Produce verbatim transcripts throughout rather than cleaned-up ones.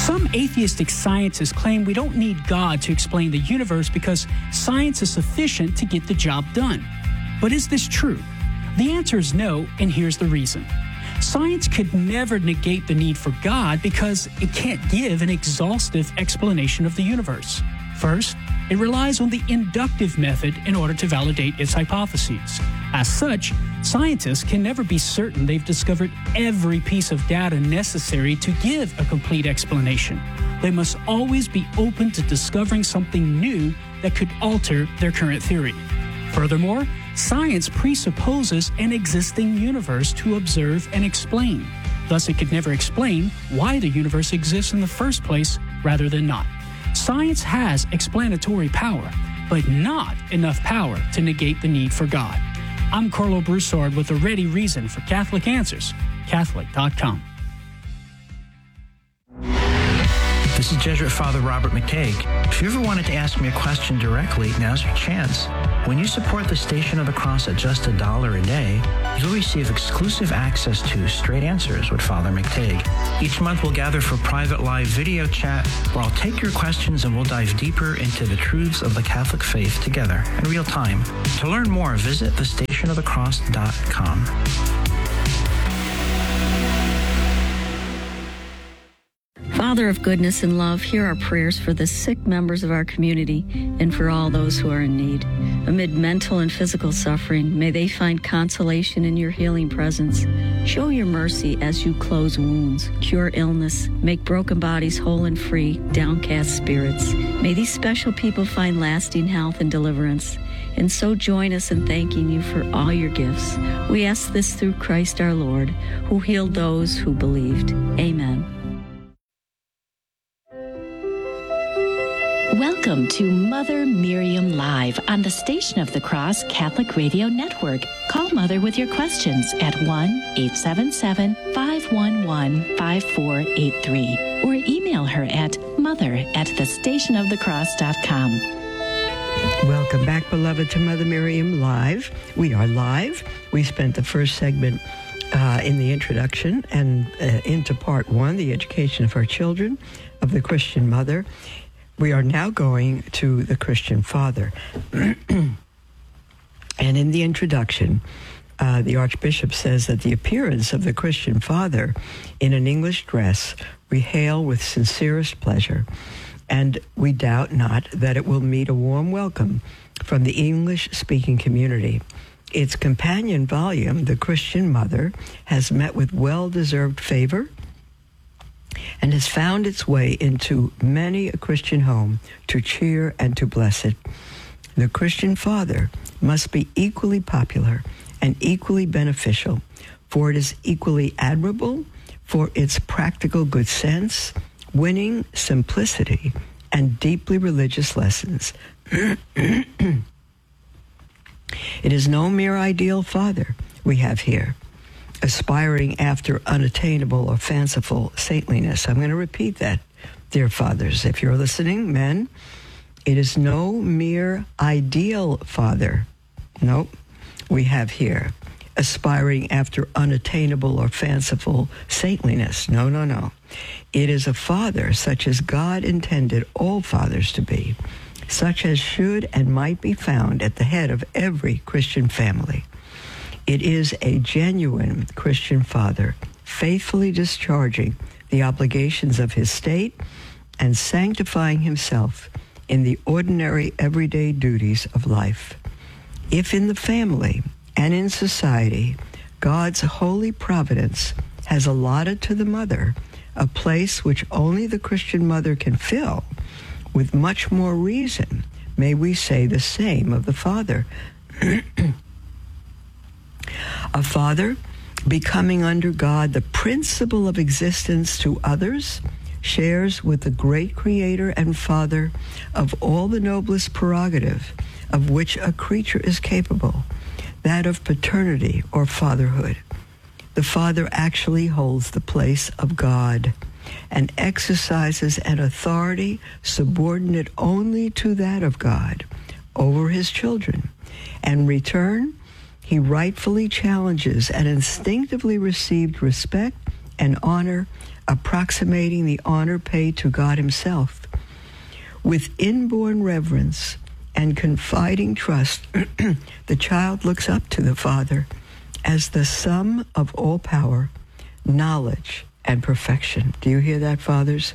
Some atheistic scientists claim we don't need God to explain the universe because science is sufficient to get the job done. But is this true? The answer is no, and here's the reason. Science could never negate the need for God because it can't give an exhaustive explanation of the universe. First, it relies on the inductive method in order to validate its hypotheses. As such, scientists can never be certain they've discovered every piece of data necessary to give a complete explanation. They must always be open to discovering something new that could alter their current theory. Furthermore, science presupposes an existing universe to observe and explain. Thus, it could never explain why the universe exists in the first place rather than not. Science has explanatory power, but not enough power to negate the need for God. I'm Carlo Broussard with a ready reason for Catholic Answers, Catholic dot com. This is Jesuit Father Robert McTague. If you ever wanted to ask me a question directly, now's your chance. When you support the Station of the Cross at just a dollar a day, you'll receive exclusive access to Straight Answers with Father McTague. Each month we'll gather for private live video chat where I'll take your questions and we'll dive deeper into the truths of the Catholic faith together in real time. To learn more, visit the station of the cross dot com. Father of goodness and love, hear our prayers for the sick members of our community and for all those who are in need. Amid mental and physical suffering, may they find consolation in your healing presence. Show your mercy as you close wounds, cure illness, make broken bodies whole and free, downcast spirits. May these special people find lasting health and deliverance. And so join us in thanking you for all your gifts. We ask this through Christ our Lord, who healed those who believed. Amen. Welcome to Mother Miriam Live on the Station of the Cross Catholic Radio Network. Call Mother with your questions at one eight seven seven, five one one, five four eight three or email her at mother at the station of the cross dot com. Welcome back, beloved, to Mother Miriam Live. We are live. We spent the first segment uh, in the introduction and uh, into part one, the education of our children, of the Christian mother. We are now going to the Christian father. And in the introduction, uh, the Archbishop says that the appearance of the Christian father in an English dress we hail with sincerest pleasure, and we doubt not that it will meet a warm welcome from the English-speaking community. Its companion volume, The Christian Mother, has met with well-deserved favor and has found its way into many a Christian home to cheer and to bless it. The Christian father must be equally popular and equally beneficial, for it is equally admirable for its practical good sense, winning simplicity, and deeply religious lessons. It is no mere ideal father we have here, aspiring after unattainable or fanciful saintliness. I'm going to repeat that, dear fathers. If you're listening, men, it is no mere ideal father. Nope, we have here, aspiring after unattainable or fanciful saintliness. No, no, no. It is a father such as God intended all fathers to be, such as should and might be found at the head of every Christian family. It is a genuine Christian father, faithfully discharging the obligations of his state and sanctifying himself in the ordinary everyday duties of life. If in the family and in society, God's holy providence has allotted to the mother a place which only the Christian mother can fill, with much more reason may we say the same of the father. A father, becoming under God the principle of existence to others, shares with the great Creator and Father of all the noblest prerogative of which a creature is capable, that of paternity or fatherhood. The father actually holds the place of God and exercises an authority subordinate only to that of God over his children. In return, he rightfully challenges an instinctively received respect and honor, approximating the honor paid to God himself. With inborn reverence and confiding trust, the child looks up to the Father as the sum of all power, knowledge, and perfection. Do you hear that, fathers?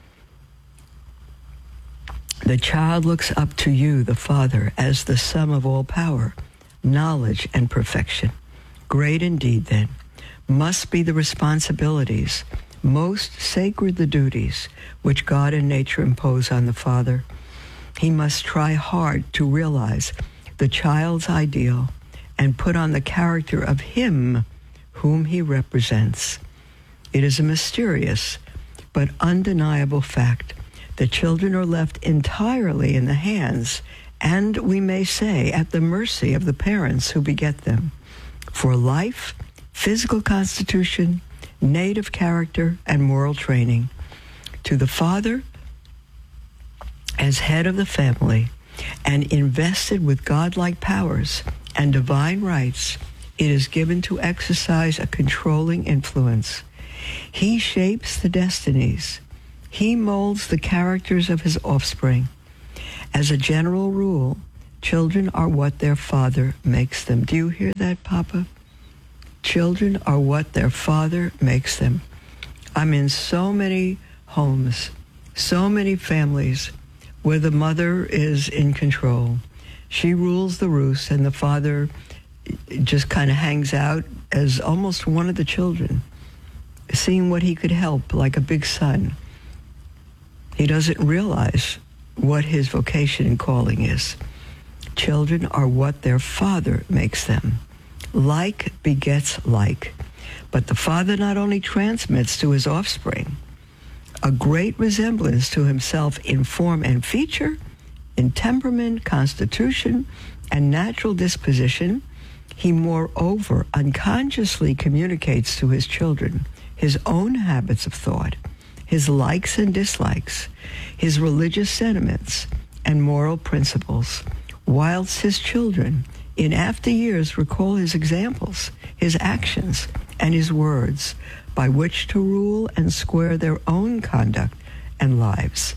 The child looks up to you, the Father, as the sum of all power, knowledge, and perfection. Great indeed, then, must be the responsibilities, most sacred the duties, which God and nature impose on the Father. He must try hard to realize the child's ideal and put on the character of him whom he represents. It is a mysterious but undeniable fact that children are left entirely in the hands, and we may say at the mercy of the parents who beget them, for life, physical constitution, native character, and moral training. To the father, as head of the family, and invested with godlike powers and divine rights, it is given to exercise a controlling influence. He shapes the destinies. He molds the characters of his offspring. As a general rule, children are what their father makes them. Do you hear that, Papa? Children are what their father makes them. I'm in so many homes, so many families where the mother is in control. She rules the roost, and the father just kind of hangs out as almost one of the children, seeing what he could help, like a big son. He doesn't realize what his vocation and calling is. Children are what their father makes them. Like begets like. But the father not only transmits to his offspring a great resemblance to himself in form and feature, in temperament, constitution, and natural disposition, he moreover unconsciously communicates to his children his own habits of thought, his likes and dislikes, his religious sentiments and moral principles, whilst his children in after years recall his examples, his actions, and his words by which to rule and square their own conduct and lives.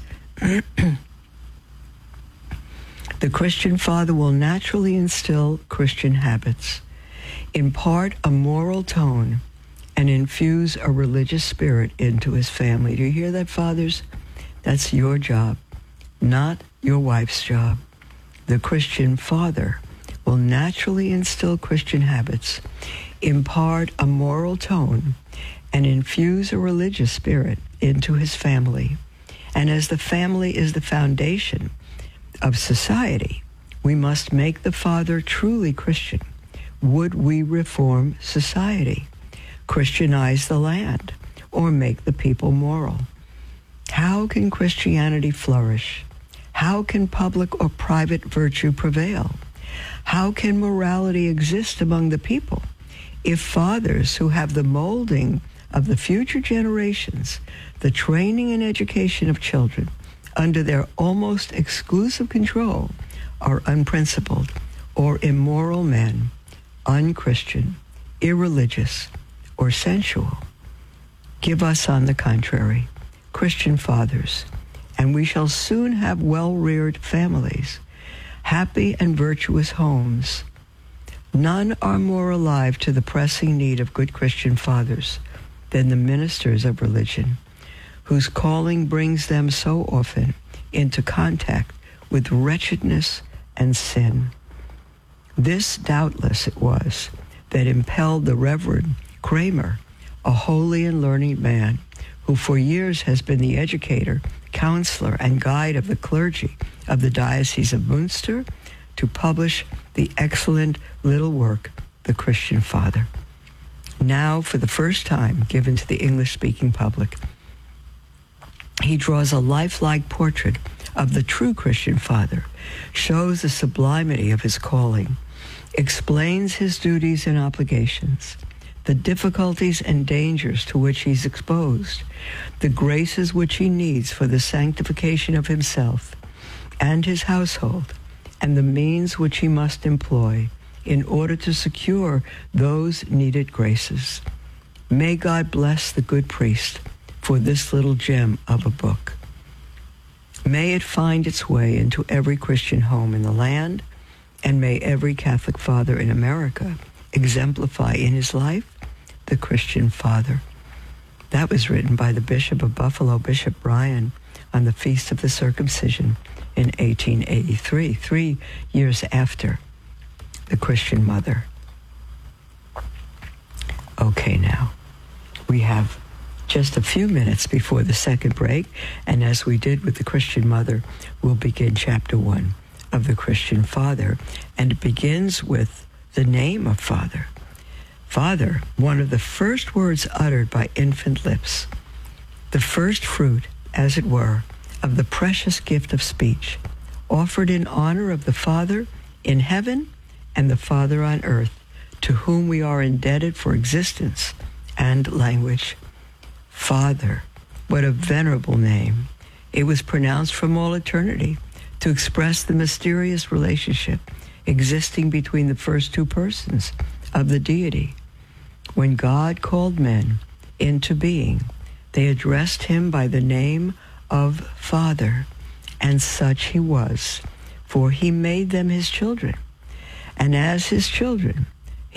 The Christian father will naturally instill Christian habits, impart a moral tone, and infuse a religious spirit into his family. Do you hear that, fathers? That's your job, not your wife's job. The Christian father will naturally instill Christian habits, impart a moral tone, and infuse a religious spirit into his family. And as the family is the foundation of society, we must make the father truly Christian. Would we reform society, Christianize the land, or make the people moral? How can Christianity flourish? How can public or private virtue prevail? How can morality exist among the people if fathers who have the molding of the future generations, the training and education of children under their almost exclusive control, are unprincipled or immoral men, unchristian, irreligious, or sensual? Give us, on the contrary, Christian fathers, and we shall soon have well-reared families, happy and virtuous homes. None are more alive to the pressing need of good Christian fathers than the ministers of religion, whose calling brings them so often into contact with wretchedness and sin. This, doubtless, it was that impelled the Reverend Kramer, a holy and learned man who for years has been the educator, counselor, and guide of the clergy of the Diocese of Münster, to publish the excellent little work, The Christian Father, now for the first time given to the English-speaking public. He draws a lifelike portrait of the true Christian father, shows the sublimity of his calling, explains his duties and obligations, the difficulties and dangers to which he's exposed, the graces which he needs for the sanctification of himself and his household, and the means which he must employ in order to secure those needed graces. May God bless the good priest for this little gem of a book. May it find its way into every Christian home in the land, and may every Catholic father in America exemplify in his life the Christian father. That was written by the Bishop of Buffalo, Bishop Bryan, on the Feast of the Circumcision in eighteen eighty-three, three years after the Christian mother. Okay, now, we have just a few minutes before the second break, and as we did with the Christian mother, we'll begin chapter one of the Christian father, and it begins with the name of Father. Father, one of the first words uttered by infant lips, the first fruit, as it were, of the precious gift of speech, offered in honor of the Father in heaven and the Father on earth, to whom we are indebted for existence and language. Father, what a venerable name. It was pronounced from all eternity to express the mysterious relationship existing between the first two persons of the deity. When God called men into being, they addressed him by the name of Father, and such he was, for he made them his children. And as his children,